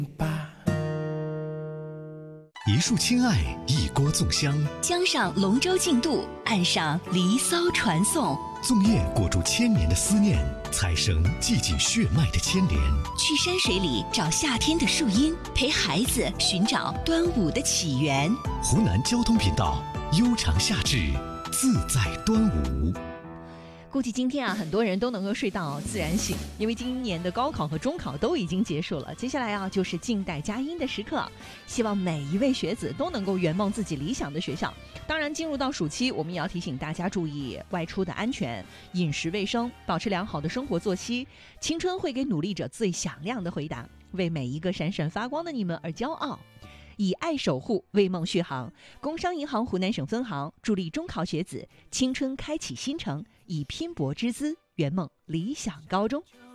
一束亲爱，一锅粽香， 江上龙舟竞渡，岸上离骚传颂。 粽叶裹住千年的思念，彩绳系紧血脉的牵连。 去山水里找夏天的树荫，陪孩子寻找端午的起源。 湖南交通频道，悠长夏至，自在端午。 估计今天很多人都能够睡到自然醒，因为今年的高考和中考都已经结束了。接下来就是静待佳音的时刻，希望每一位学子都能够圆梦自己理想的学校。当然，进入到暑期，我们也要提醒大家注意外出的安全、饮食卫生，保持良好的生活作息。青春会给努力者最响亮的回答，为每一个闪闪发光的你们而骄傲。以爱守护，为梦续航。工商银行湖南省分行助力中考学子青春开启新程，以拼搏之姿圆梦理想高中。